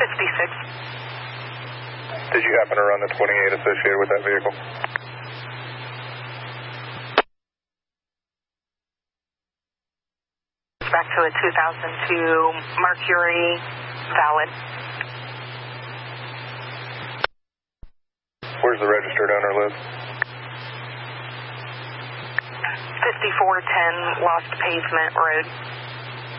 56. Did you happen to run the 28 associated with that vehicle? Back to a 2002 Mercury, valid. Where's the registered owner live? 5410 Lost Pavement Road.